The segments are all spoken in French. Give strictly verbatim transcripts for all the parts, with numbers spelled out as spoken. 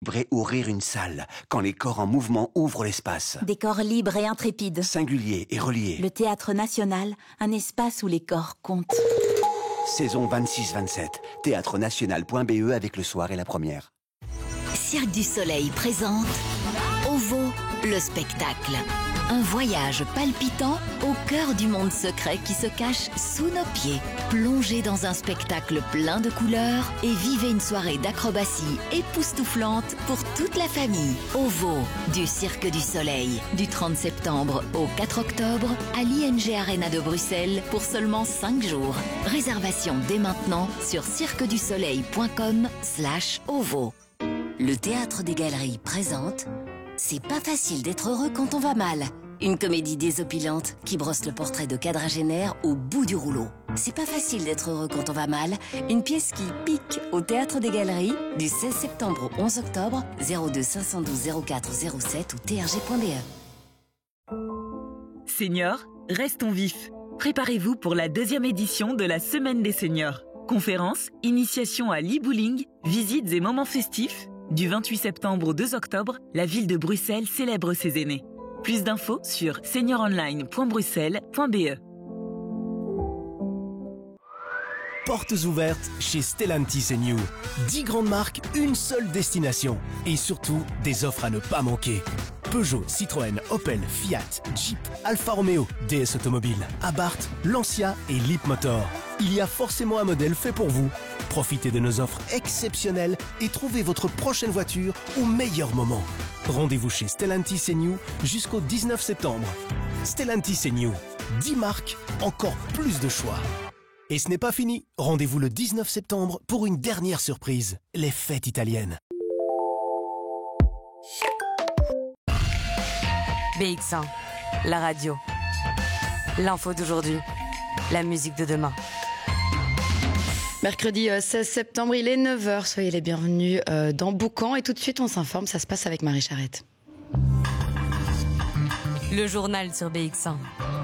vibrer ou rire une salle, quand les corps en mouvement ouvrent l'espace. Des corps libres et intrépides. Singuliers et reliés. Le Théâtre National, un espace où les corps comptent. Saison vingt-six vingt-sept, théâtre national point b e avec le soir et la première. Cirque du Soleil présente OVO, le spectacle. Un voyage palpitant au cœur du monde secret qui se cache sous nos pieds. Plongez dans un spectacle plein de couleurs et vivez une soirée d'acrobatie époustouflante pour toute la famille. OVO, du Cirque du Soleil, du trente septembre au quatre octobre à l'I N G Arena de Bruxelles pour seulement cinq jours. Réservation dès maintenant sur cirque du soleil point com slash OVO. Le Théâtre des Galeries présente C'est pas facile d'être heureux quand on va mal. Une comédie désopilante qui brosse le portrait de quadragénaire au bout du rouleau. C'est pas facile d'être heureux quand on va mal. Une pièce qui pique au Théâtre des Galeries du seize septembre au onze octobre, zéro deux cinq un deux zéro quatre zéro sept ou t r g point b e. Seniors, restons vifs. Préparez-vous pour la deuxième édition de la Semaine des Seniors. Conférences, initiation à l'e-bowling, visites et moments festifs. Du vingt-huit septembre au deux octobre, la ville de Bruxelles célèbre ses aînés. Plus d'infos sur senior online point bruxelles point b e. Portes ouvertes chez Stellantis et New. dix grandes marques, une seule destination. Et surtout, des offres à ne pas manquer. Peugeot, Citroën, Opel, Fiat, Jeep, Alfa Romeo, D S Automobile, Abarth, Lancia et Leapmotor. Il y a forcément un modèle fait pour vous. Profitez de nos offres exceptionnelles et trouvez votre prochaine voiture au meilleur moment. Rendez-vous chez Stellantis et New jusqu'au dix-neuf septembre. Stellantis et New, dix marques, encore plus de choix. Et ce n'est pas fini. Rendez-vous le dix-neuf septembre pour une dernière surprise, les fêtes italiennes. B X un, la radio. L'info d'aujourd'hui, la musique de demain. Mercredi seize septembre, il est neuf heures. Soyez les bienvenus dans Boucan. Et tout de suite, on s'informe. Ça se passe avec Marie Charrette. Le journal sur B X un.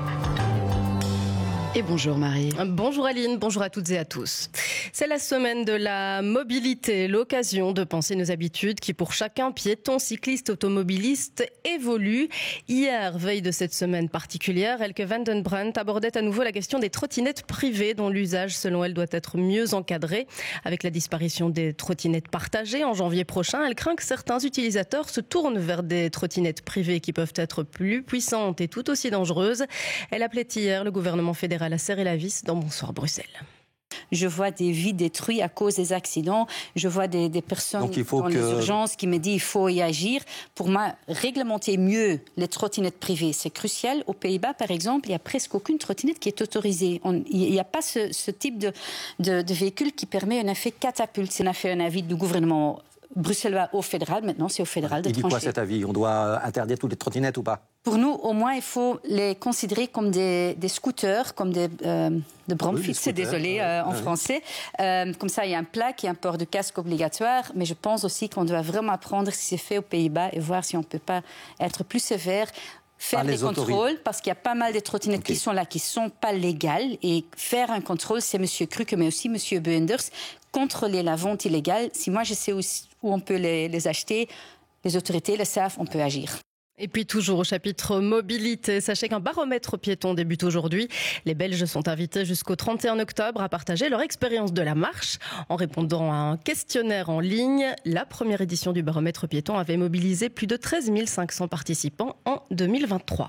Et bonjour Marie. Bonjour Aline, bonjour à toutes et à tous. C'est la semaine de la mobilité, l'occasion de penser nos habitudes qui pour chacun, piéton, cycliste, automobiliste, évoluent. Hier, veille de cette semaine particulière, Elke van den Brandt abordait à nouveau la question des trottinettes privées dont l'usage selon elle doit être mieux encadré. Avec la disparition des trottinettes partagées en janvier prochain, elle craint que certains utilisateurs se tournent vers des trottinettes privées qui peuvent être plus puissantes et tout aussi dangereuses. Elle appelait hier le gouvernement fédéral à serrer la vis dans Bonsoir Bruxelles. Je vois des vies détruites à cause des accidents. Je vois des, des personnes dans que... les urgences qui me disent qu'il faut y agir. Pour moi, réglementer mieux les trottinettes privées, c'est crucial. Aux Pays-Bas, par exemple, il n'y a presque aucune trottinette qui est autorisée. On, il n'y a pas ce, ce type de, de, de véhicule qui permet un effet catapulte. On a fait un avis du gouvernement bruxellois au fédéral. Maintenant, c'est au fédéral de trancher. Il dit quoi cet avis? On doit interdire toutes les trottinettes ou pas? Pour nous, au moins, il faut les considérer comme des, des scooters, comme des euh, de bromfix, oui, désolé euh, en oui. français. Euh, comme ça, il y a un plaque et un port de casque obligatoire. Mais je pense aussi qu'on doit vraiment apprendre ce qui s'est fait aux Pays-Bas et voir si on ne peut pas être plus sévère. Faire des contrôles, parce qu'il y a pas mal de trottinettes okay. qui sont là, qui ne sont pas légales. Et faire un contrôle, c'est M. Krukke, mais aussi M. Beenders. Contrôler la vente illégale. Si moi, je sais où, où on peut les, les acheter, les autorités le savent, on peut agir. Et puis toujours au chapitre mobilité, sachez qu'un baromètre piéton débute aujourd'hui. Les Belges sont invités jusqu'au trente et un octobre à partager leur expérience de la marche. En répondant à un questionnaire en ligne, la première édition du baromètre piéton avait mobilisé plus de treize mille cinq cents participants en deux mille vingt-trois.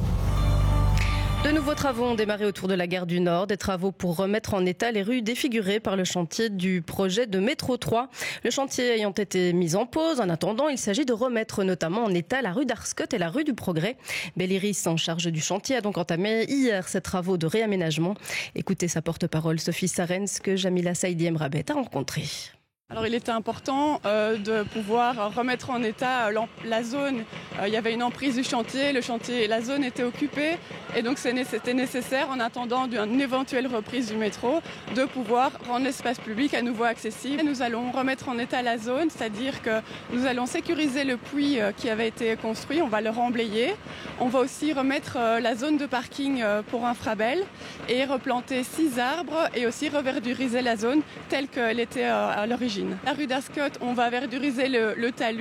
De nouveaux travaux ont démarré autour de la gare du Nord, des travaux pour remettre en état les rues défigurées par le chantier du projet de métro trois. Le chantier ayant été mis en pause, en attendant, il s'agit de remettre notamment en état la rue d'Arscott et la rue du Progrès. Belliris, en charge du chantier, a donc entamé hier ces travaux de réaménagement. Écoutez sa porte-parole Sophie Sarens que Jamila Saïdi Emrabet a rencontrée. Alors il était important euh, de pouvoir remettre en état euh, la zone. Euh, il y avait une emprise du chantier, le chantier, la zone était occupée et donc c'était nécessaire en attendant une éventuelle reprise du métro de pouvoir rendre l'espace public à nouveau accessible. Et nous allons remettre en état la zone, c'est-à-dire que nous allons sécuriser le puits euh, qui avait été construit, on va le remblayer. On va aussi remettre euh, la zone de parking euh, pour Infrabel et replanter six arbres et aussi reverduriser la zone telle qu'elle était euh, à l'origine. La rue d'Arscott, on va verduriser le, le talus.